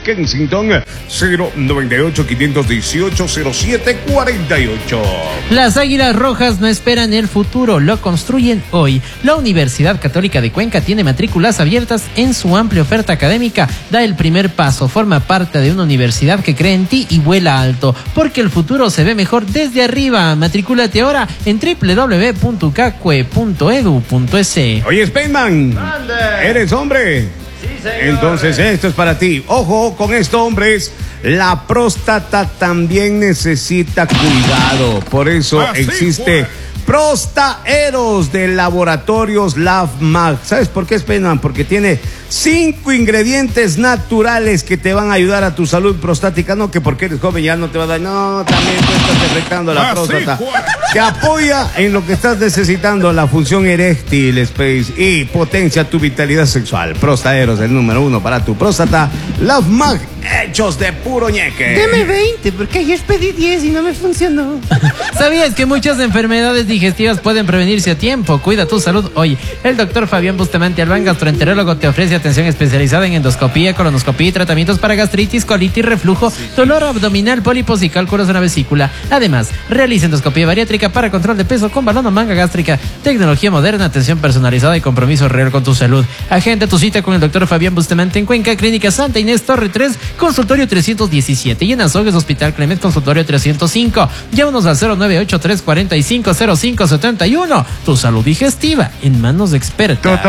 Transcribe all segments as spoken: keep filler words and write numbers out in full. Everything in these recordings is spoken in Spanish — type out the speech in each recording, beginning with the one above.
Kensington, cero noventa y ocho, quinientos dieciocho, cero siete cuarenta y ocho. Las Águilas Rojas no esperan el futuro, lo construyen hoy. La Universidad Católica de Cuenca tiene matrículas abiertas en su amplia oferta académica. Da el primer paso, forma parte de una universidad que cree en ti y vuela alto, porque el futuro se ve mejor desde arriba. Matricúlate ahora en doble u doble u doble u punto cacue punto edu punto es. Oye, Spaceman, ¿eres hombre? Sí, señor. Entonces esto es para ti. Ojo con esto, hombres. La próstata también necesita cuidado. Por eso Así existe fue. Prostaeros de Laboratorios LavMag. ¿Sabes por qué, Spaceman? Porque tiene cinco ingredientes naturales que te van a ayudar a tu salud prostática. No que porque eres joven ya no te va a dar. No, también te estás afectando la Así próstata. fue. Te apoya en lo que estás necesitando, la función eréctil, Space, y potencia tu vitalidad sexual. Prostaeros, el número uno para tu próstata. LavMag, hechos de puro ñeque. Deme veinte, porque ayer pedí diez y no me funcionó. ¿Sabías que muchas enfermedades digestivas pueden prevenirse a tiempo? Cuida tu salud hoy. El doctor Fabián Bustamante Albán, gastroenterólogo, te ofrece atención especializada en endoscopía, colonoscopía y tratamientos para gastritis, colitis, reflujo, dolor abdominal, pólipos y cálculos de la vesícula. Además, realiza endoscopía bariátrica para control de peso con balón o manga gástrica, tecnología moderna, atención personalizada y compromiso real con tu salud. Agenda tu cita con el doctor Fabián Bustamante en Cuenca, Clínica Santa Inés Torre tres, consultorio trescientos diecisiete, y en Azogues, Hospital Clement, consultorio trescientos cinco. Llámanos al cero nueve ocho tres cuatro cinco cero cinco siete uno. Tu salud digestiva en manos de expertos.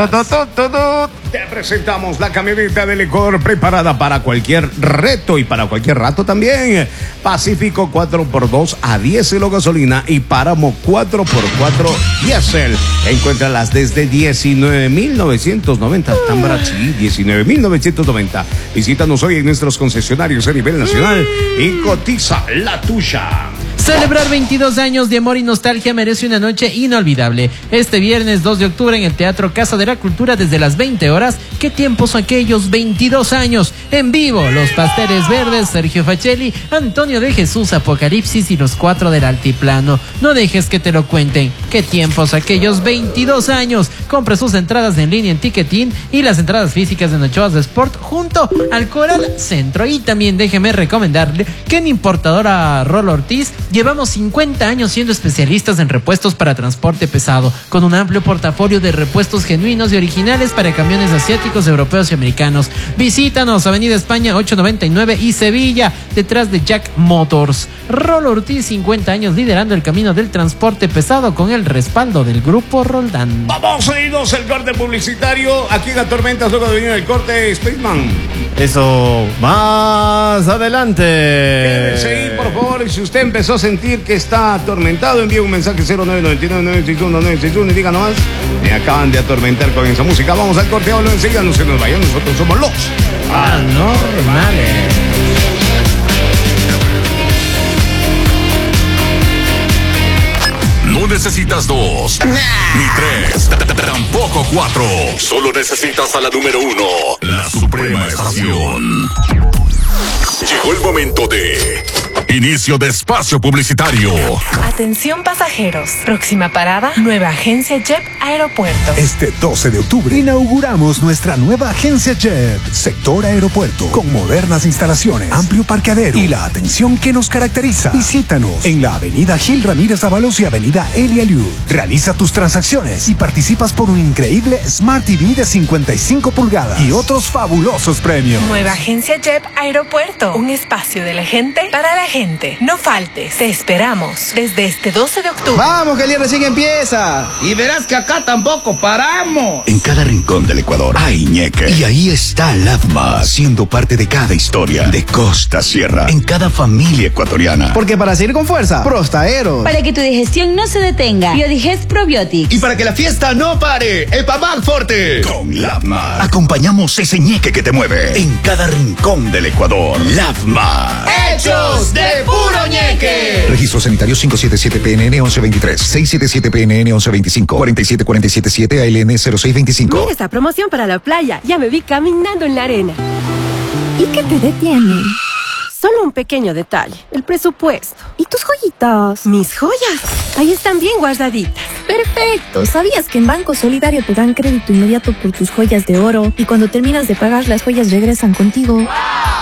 Te presentamos la camioneta del Ecuador preparada para cualquier reto y para cualquier rato también. Pacífico cuatro por dos a diésel o gasolina y Páramo cuatro por cuatro diésel. Encuéntralas desde diecinueve mil novecientos noventa. Tan barato, sí, diecinueve mil novecientos noventa. Visítanos hoy en nuestros concesionarios a nivel nacional y cotiza la tuya. Celebrar veintidós años de amor y nostalgia merece una noche inolvidable. Este viernes dos de octubre en el Teatro Casa de la Cultura desde las veinte horas. ¿Qué tiempos aquellos? veintidós años. En vivo, Los Pasteles Verdes, Sergio Facelli, Antonio de Jesús, Apocalipsis y Los Cuatro del Altiplano. No dejes que te lo cuenten. ¿Qué tiempos aquellos? veintidós años. Compre sus entradas en línea en Ticketin y las entradas físicas en Ochoas de Sport junto al Coral Centro. Y también déjeme recomendarle que en Importadora Rolo Ortiz llevamos cincuenta años siendo especialistas en repuestos para transporte pesado, con un amplio portafolio de repuestos genuinos y originales para camiones asiáticos, europeos y americanos. Visítanos, Avenida España ochocientos noventa y nueve y Sevilla, detrás de Jack Motors. Rolo Ortiz, cincuenta años liderando el camino del transporte pesado con el respaldo del Grupo Roldán. Vamos a irnos al corte publicitario. Aquí en Atormentas, luego de venir el corte, Spaceman. Eso, más adelante. Quédese ahí, por favor. Y si usted empezó a sentir que está atormentado, envíe un mensaje cero nueve nueve nueve nueve seis uno nueve seis uno y diga nomás: me acaban de atormentar con esa música. Vamos al corte, hablo enseguida, no se nos vayan. Nosotros somos los Anormales. No necesitas dos, ni tres, tampoco cuatro. Solo necesitas a la número uno, la Suprema Estación. Llegó el momento de inicio de espacio publicitario. Atención pasajeros. Próxima parada, nueva agencia Jet Aeropuerto. Este doce de octubre inauguramos nuestra nueva agencia Jet, sector aeropuerto, con modernas instalaciones, amplio parqueadero y la atención que nos caracteriza. Visítanos en la avenida Gil Ramírez Ábalos y avenida Elia Liud. Realiza tus transacciones y participas por un increíble Smart T V de cincuenta y cinco pulgadas y otros fabulosos premios. Nueva agencia Jet Aeropuerto. Un espacio de la gente para la gente. No faltes. Te esperamos desde este doce de octubre. Vamos, que el día recién empieza. Y verás que acá tampoco paramos. En cada rincón del Ecuador hay ñeque. Y ahí está LavMag, siendo parte de cada historia, de costa a sierra, en cada familia ecuatoriana. Porque para seguir con fuerza, Prostaeros. Para que tu digestión no se detenga, Biodigest Probiotics. Y para que la fiesta no pare, Epamag Forte. Con LavMag acompañamos ese ñeque que te mueve en cada rincón del Ecuador. LavMag. ¡Hechos de puro ñeque! Registro sanitario cinco siete siete P N N once veintitrés, seis siete siete P N N once veinticinco, cuarenta y siete cuarenta y siete siete A L N cero seis veinticinco. Mira esta promoción para la playa. Ya me vi caminando en la arena. ¿Y qué te detiene? Solo un pequeño detalle, el presupuesto. ¿Y tus joyitas? Mis joyas. Ahí están bien guardaditas. Perfecto. ¿Sabías que en Banco Solidario te dan crédito inmediato por tus joyas de oro y cuando terminas de pagar las joyas regresan contigo?